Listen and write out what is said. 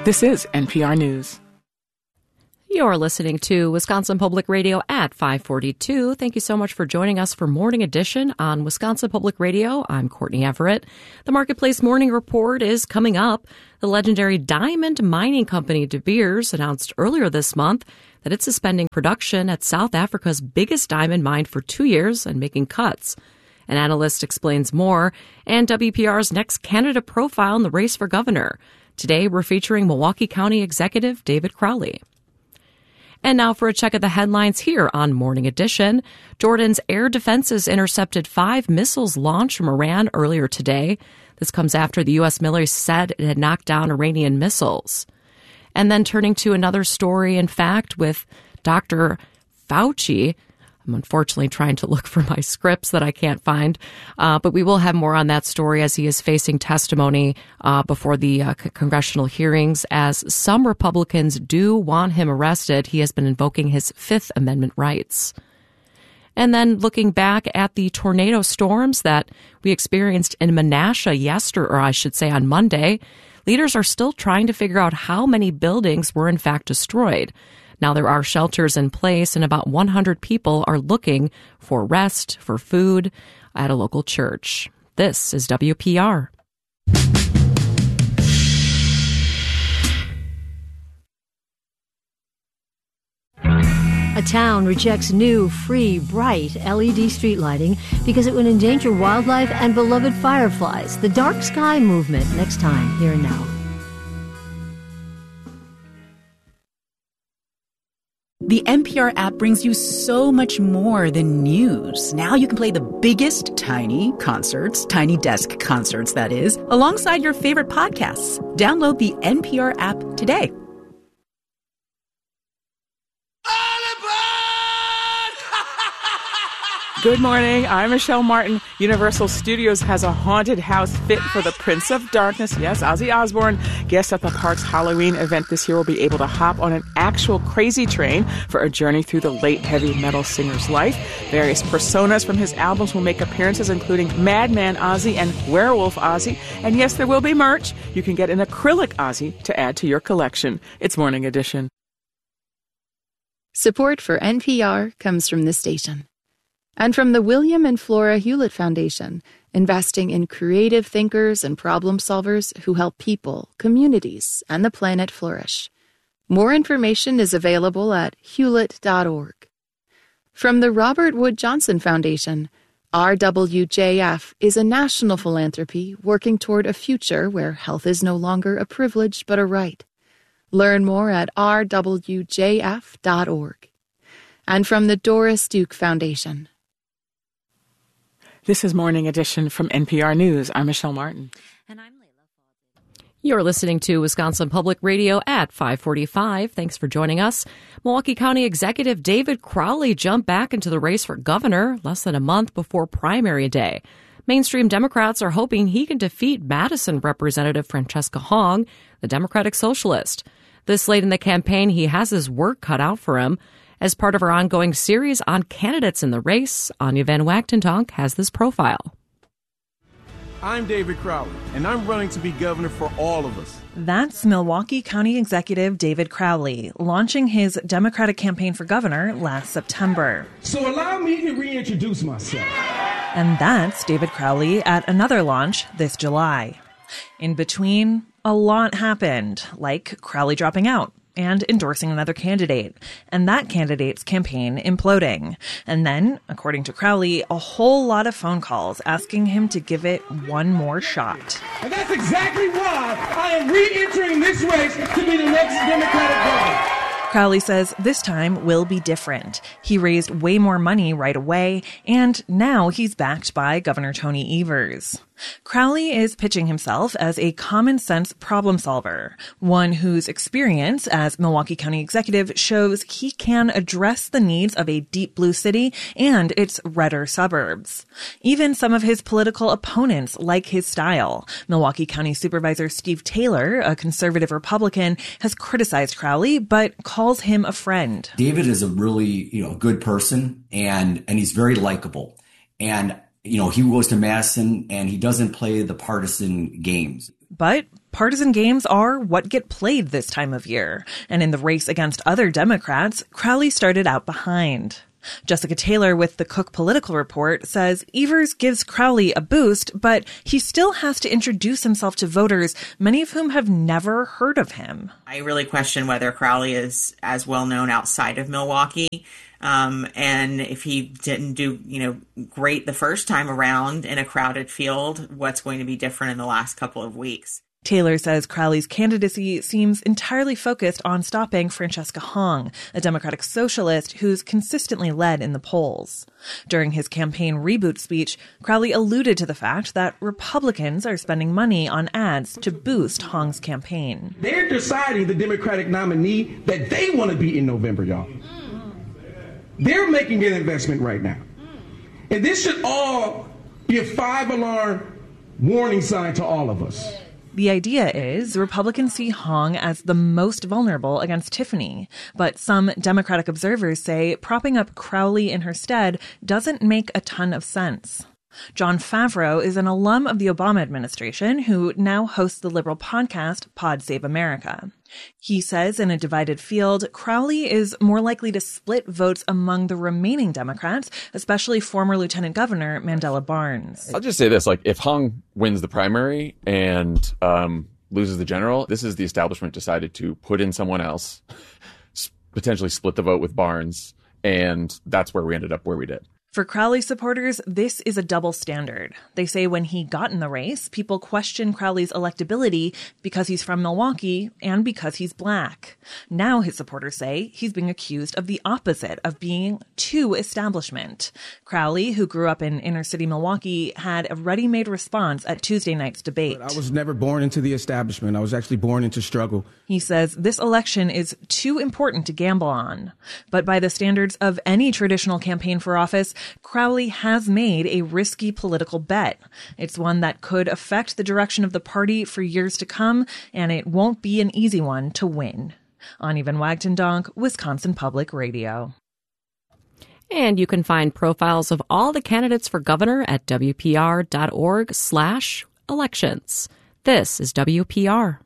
This is NPR News. You're listening to Wisconsin Public Radio at 542. Thank you so much for joining us for Morning Edition on Wisconsin Public Radio. I'm Courtney Everett. The Marketplace Morning Report is coming up. The legendary diamond mining company De Beers announced earlier this month that it's suspending production at South Africa's biggest diamond mine for 2 years and making cuts. An analyst explains more, and WPR's next candidate profile in the race for governor. Today, we're featuring Milwaukee County Executive David Crowley. And now for a check of the headlines here on Morning Edition. Jordan's air defenses intercepted 5 missiles launched from Iran earlier today. This comes after the U.S. military said it had knocked down Iranian missiles. And then turning to another story, in fact, with Dr. Fauci. I'm unfortunately trying to look for my scripts that I can't find, but we will have more on that story as he is facing testimony before the congressional hearings, as some Republicans do want him arrested. He has been invoking his Fifth Amendment rights. And then looking back at the tornado storms that we experienced in Menasha on Monday, leaders are still trying to figure out how many buildings were in fact destroyed. Now there are shelters in place, and about 100 people are looking for rest, for food at a local church. This is WPR. A town rejects new, free, bright LED street lighting because it would endanger wildlife and beloved fireflies. The Dark Sky Movement, next time, here and now. The NPR app brings you so much more than news. Now you can play the biggest tiny concerts, tiny desk concerts, that is, alongside your favorite podcasts. Download the NPR app today. Good morning. I'm Michelle Martin. Universal Studios has a haunted house fit for the Prince of Darkness. Yes, Ozzy Osbourne. Guests at the park's Halloween event this year will be able to hop on an actual crazy train for a journey through the late heavy metal singer's life. Various personas from his albums will make appearances, including Madman Ozzy and Werewolf Ozzy. And yes, there will be merch. You can get an acrylic Ozzy to add to your collection. It's Morning Edition. Support for NPR comes from this station. And from the William and Flora Hewlett Foundation, investing in creative thinkers and problem solvers who help people, communities, and the planet flourish. More information is available at hewlett.org. From the Robert Wood Johnson Foundation, RWJF is a national philanthropy working toward a future where health is no longer a privilege but a right. Learn more at rwjf.org. And from the Doris Duke Foundation. This is Morning Edition from NPR News. I'm Michelle Martin. And I'm Layla. You're listening to Wisconsin Public Radio at 545. Thanks for joining us. Milwaukee County Executive David Crowley jumped back into the race for governor less than a month before primary day. Mainstream Democrats are hoping he can defeat Madison Representative Francesca Hong, the Democratic Socialist. This late in the campaign, he has his work cut out for him. As part of our ongoing series on candidates in the race, Anya Van Wachtentonk has this profile. I'm David Crowley, and I'm running to be governor for all of us. That's Milwaukee County Executive David Crowley, launching his Democratic campaign for governor last September. So allow me to reintroduce myself. And that's David Crowley at another launch this July. In between, a lot happened, like Crowley dropping out and endorsing another candidate, and that candidate's campaign imploding. And then, according to Crowley, a whole lot of phone calls asking him to give it one more shot. And that's exactly why I am re-entering this race to be the next Democratic governor. Crowley says this time will be different. He raised way more money right away, and now he's backed by Governor Tony Evers. Crowley is pitching himself as a common-sense problem solver, one whose experience as Milwaukee County Executive shows he can address the needs of a deep blue city and its redder suburbs. Even some of his political opponents like his style. Milwaukee County Supervisor Steve Taylor, a conservative Republican, has criticized Crowley, but calls him a friend. David is a really, good person, and he's very likable. And he goes to Madison and he doesn't play the partisan games. But partisan games are what get played this time of year. And in the race against other Democrats, Crowley started out behind. Jessica Taylor with the Cook Political Report says Evers gives Crowley a boost, but he still has to introduce himself to voters, many of whom have never heard of him. I really question whether Crowley is as well known outside of Milwaukee. And if he didn't do, great the first time around in a crowded field, what's going to be different in the last couple of weeks? Taylor says Crowley's candidacy seems entirely focused on stopping Francesca Hong, a Democratic socialist who's consistently led in the polls. During his campaign reboot speech, Crowley alluded to the fact that Republicans are spending money on ads to boost Hong's campaign. They're deciding the Democratic nominee that they want to be in November, y'all. They're making an investment right now. And this should all be a 5-alarm warning sign to all of us. The idea is Republicans see Hong as the most vulnerable against Tiffany, but some Democratic observers say propping up Crowley in her stead doesn't make a ton of sense. Jon Favreau is an alum of the Obama administration who now hosts the liberal podcast Pod Save America. He says in a divided field, Crowley is more likely to split votes among the remaining Democrats, especially former Lieutenant Governor Mandela Barnes. I'll just say this, if Hong wins the primary and loses the general, this is the establishment decided to put in someone else, potentially split the vote with Barnes, and that's where we ended up where we did. For Crowley supporters, this is a double standard. They say when he got in the race, people question Crowley's electability because he's from Milwaukee and because he's black. Now his supporters say he's being accused of the opposite, of being too establishment. Crowley, who grew up in inner city Milwaukee, had a ready-made response at Tuesday night's debate. But I was never born into the establishment. I was actually born into struggle. He says this election is too important to gamble on. But by the standards of any traditional campaign for office, Crowley has made a risky political bet. It's one that could affect the direction of the party for years to come, and it won't be an easy one to win. Ani Van Wagtendonk, Wisconsin Public Radio. And you can find profiles of all the candidates for governor at WPR.org/elections. This is WPR.